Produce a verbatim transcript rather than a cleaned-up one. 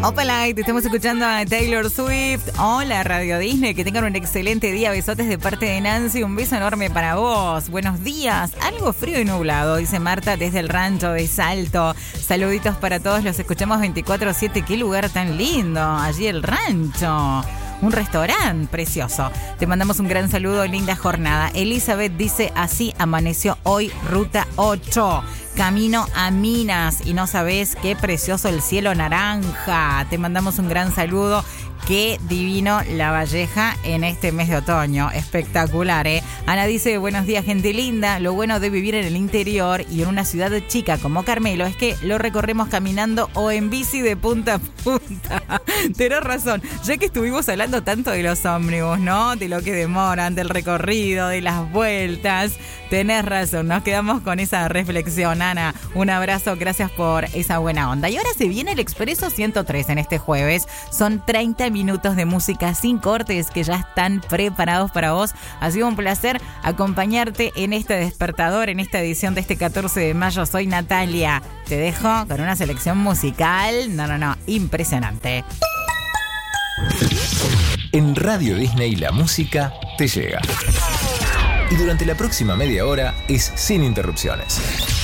Opalite, estamos escuchando a Taylor Swift. Hola Radio Disney, que tengan un excelente día. Besotes de parte de Nancy, un beso enorme para vos. Buenos días, algo frío y nublado, dice Marta desde el rancho de Salto. Saluditos para todos, los escuchamos veinticuatro siete. Qué lugar tan lindo, allí el rancho. Un restaurante precioso. Te mandamos un gran saludo, linda jornada. Elizabeth dice, así amaneció hoy Ruta ocho. Camino a Minas y no sabés qué precioso el cielo naranja. Te mandamos un gran saludo. Qué divino La Valleja en este mes de otoño. Espectacular, ¿eh? Ana dice, buenos días, gente linda. Lo bueno de vivir en el interior y en una ciudad chica como Carmelo es que lo recorremos caminando o en bici de punta a punta. Tenés razón. Ya que estuvimos hablando tanto de los ómnibus, ¿no? De lo que demoran, del recorrido, de las vueltas. Tenés razón. Nos quedamos con esa reflexión, Ana. Un abrazo. Gracias por esa buena onda. Y ahora se viene el Expreso ciento tres en este jueves. Son treinta minutos de música sin cortes que ya están preparados para vos. Ha sido un placer acompañarte en este despertador, en esta edición de este catorce de mayo. Soy Natalia. Te dejo con una selección musical. No, no, no. Impresionante. En Radio Disney la música te llega. Y durante la próxima media hora es sin interrupciones.